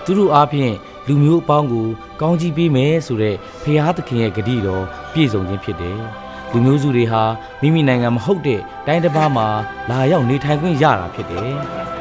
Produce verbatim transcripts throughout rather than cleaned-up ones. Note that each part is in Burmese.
သူတို့အားဖြင့်လူမျိုးအပေါင်းကိုကောင်းကြီးပေးမယ်ဆိုတဲ့ဖျားသခင်ရဲ့ဂရုတော်ပြည့်စုံခြင်းဖြစ်တယ်လူမျိုးစုတွေဟာမိမိနိုင်ငံမဟုတ်တဲ့တိုင်းတစ်ပါးမှာလာရောက်နေထိုင်ခွင့်ရတာဖြစ်တယ်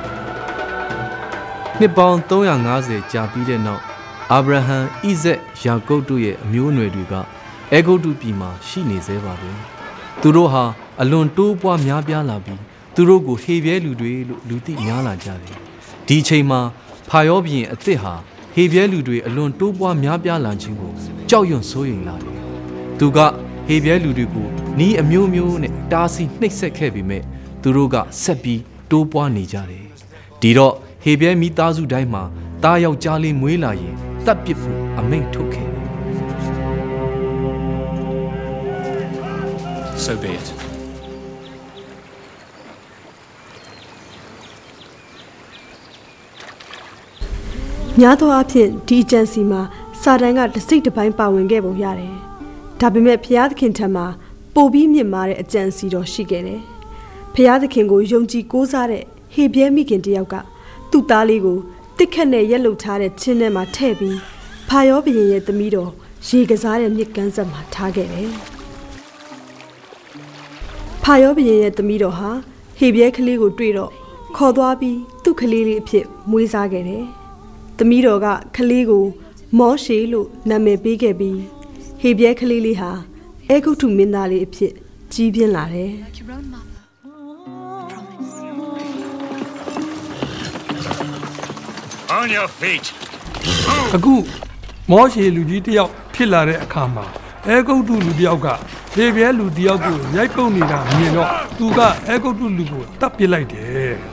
နှစ်ပေါင်းသုံးရာငါးဆယ်ကြာပြီးတဲ့နောက်အာဗြဟံဣဇက်ယာကုပ်တို့ရဲ့အမျိုးအနွယ်တွေကအဲဂုတ္တုပြည်မှာရှိနေသေးပါပဲသူတို့ဟာအလွန်တိုးပွားများပြားလာပြီးသူတို့ကိုဟေပြဲလူတွေလို့လူသိများလာကြတယ်ဒီအချိန်မှာဖာရောဘုရင်အသစ်ဟာဟေပြဲလူတွေအလွန်တိုးပွားများပြားလာခြင်းကိုကြောက်ရွံ့စိုးရိမ်လာတယ်သူကဟေပြဲလူတွေကိုနီးအမျိုးမျိုးနဲ့တားဆီးနှိပ်စက်ခဲ့ပေမဲ့သူတို့ကဆက်ပြီးတိုးပွားနေကြတယ်ဒီတော့ဟေပြဲမိသားစုတိုင်းမှာတားယောက်ျားလေးမွေးလာရင်တပ်ပစ်ဖို့အမိန့်ထုတ်ခဲ့တယ် So be it. များသောအားဖြင့်ဒီအကြံစီမှာစာတန်ကတစိတ်တစ်ပိုင်းပါဝင်ခဲ့ပုံရတယ်။ဒါပေမဲ့ဖျားသခင်ထံမှာပိုပြီးမြင့်မားတဲ့အကြံစီတော်ရှိခဲ့တယ်။ဖျားသခင်ကိုယုံကြည်ကိုးစားတဲ့ဟေပြဲမိခင်တယောက်ကသူ့သားလေးကိုတစ်ခက်နဲ့ရက်လုထားတဲ့ချင်းထဲမှာထည့်ပြီးဖာရောဘုရင်ရဲ့သမီးတော်ရေကစားတဲ့မြစ်ကမ်းဆက်မှာထားခဲ့တယ်။ဖာရောဘုရင်ရဲ့သမီးတော်ဟာဟေပြဲကလေးကိုတွေ့တော့ခေါ်သွားပြီးသူ့ကလေးလေးအဖြစ်မွေးစားခဲ့တယ်။သမီးတော်ကကလေးကိုမောရှေလို့နာမည်ပေးခဲ့ပြီးဟေပြဲကလေးလေးဟာအဲဂုတ္တုမင်းသားလေးအဖြစ်ကြီးပြင်းလာတယ်။ On your feet. အခုမောရှေလူကြီးတယောက်ဖြစ်လာတဲ့အခါမှာအဲဂုတ္တုလူတယောက်ကဟေပြဲလူတယောက်ကိုရိုက်ပုတ်နေတာမြင်တော့သူကအဲဂုတ္တုလူကိုတတ်ပစ်လိုက်တယ်။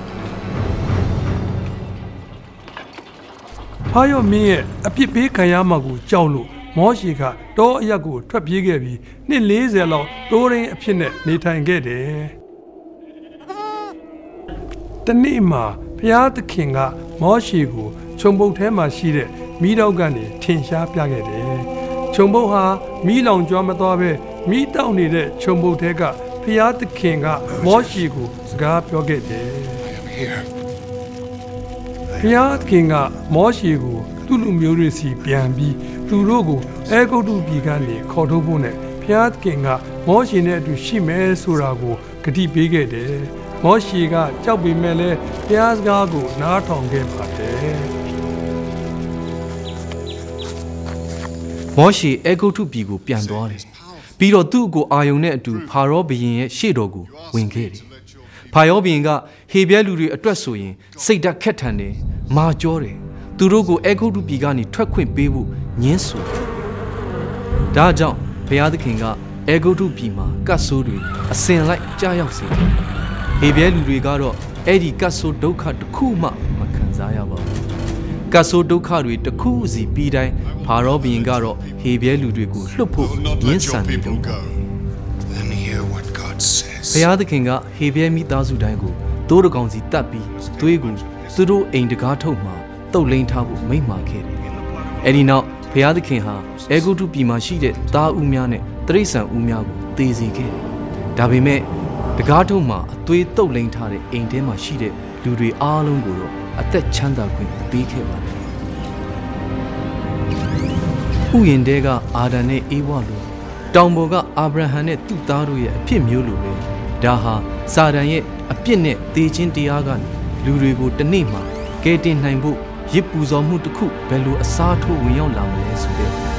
ဖာရောမင်းရဲ့အပြစ်ပေးခံရမှာကိုကြောက်လို့မောရှေကတောအရက်ကိုထွက်ပြေးခဲ့ပြီးနှစ်လေးဆယ်လောက်တိုးရင်းအဖြစ်နဲ့နေထိုင်ခဲ့တယ်။တနေ့မှာဘုရားသခင်ကမောရှေကိုခြုံပုတ်ထဲမှာရှိတဲ့မီးတောက်ကနေထင်ရှားပြခဲ့တယ်။ခြုံပုတ်ဟာမီးလောင်ကျွမ်းမသွားပဲမီးတောက်နေတဲ့ခြုံပုတ်ထဲကဘုရားသခင်ကမောရှေကိုစကားပြောခဲ့တယ်။ဘုရားသခင်ကမောရှေကိုသူ့လူမျိုးတွေစီပြန်ပြီးသူတို့ကိုအဲဂုတ္တုပြည်ကနေခေါ်ထုတ်ဖို့နဲ့ဘုရားသခင်ကမောရှေနဲ့အတူရှိမယ်ဆိုတာကိုဂတိပေးခဲ့တယ်။မောရှေကကြောက်ပေမဲ့လည်းဘုရားစကားကိုနားထောင်ခဲ့ပါတယ်။မောရှေအဲဂုတ္တုပြည်ကိုပြန်သွားတယ်။ပြီးတော့သူ့ကိုအာယုန်နဲ့အတူဖာရောဘုရင်ရဲ့ရှေ့တော်ကိုဝင်ခဲ့တယ်။ဖာရောဘုရင်ကဟေပြဲလူတွေအတွက်ဆိုရင်စိတ်ဓာတ်ခက်ထန်တယ်၊မာကြောတယ်။သူတို့ကိုအဲဂုတ္တုပြည်ကနေထွက်ခွင့်ပေးဖို့ညှင်းဆိုတယ်။ဒါကြောင့်ဘုရားသခင်ကအဲဂုတ္တုပြည်မှာကတ်ဆိုးတွေအစင်လိုက်ကြားရောက်စေတယ်။ဟေပြဲလူတွေကတော့အဲ့ဒီကတ်ဆိုးဒုက္ခတစ်ခုမှမခံစားရပါဘူး။ကတ်ဆိုးဒုက္ခတွေတစ်ခုစီပြီးတိုင်းဖာရောဘုရင်ကတော့ဟေပြဲလူတွေကိုလွတ်ဖို့ညှင်းဆန်နေတော့တယ်။ဘုရားသခင်ကဟေပြဲမိသားစုတိုင်းကိုတိုးတကောင်စီတတ်ပြီးသွေးကိုသူတို့အိမ်တကားထုတ်မှာတုတ်လိန်ထားဖို့မိန့်မာခဲ့တယ်။အဲ့ဒီနောက်ဘုရားသခင်ဟာအဲဂုတ္တုပြည်မှာရှိတဲ့သားဦးများနဲ့တိရစ္ဆာန်ဦးများကိုသေစေခဲ့တယ်။ဒါပေမဲ့တကားထုတ်မှာအသွေးတုတ်လိန်ထားတဲ့အိမ်ထဲမှာရှိတဲ့လူတွေအားလုံးကိုတော့အသက်ချမ်းသာခွင့်ပေးခဲ့ပါတယ်။ဥယျာဉ်တဲကအာဒံနဲ့အေဝါလိုတောင်ပေါ်ကအာဗြဟံနဲ့သူ့သားတို့ရဲ့အဖြစ်မျိုးလိုပဲဒါဟာစာတန်ရဲ့အပြစ်နဲ့သေခြင်းတရားကနေလူတွေကိုတနေ့မှကယ်တင်နိုင်ဖို့ရစ်ပူဇော်မှုတစ်ခုဘယ်လိုအစားထိုးဝင်ရောက်လာမလဲဆိုတဲ့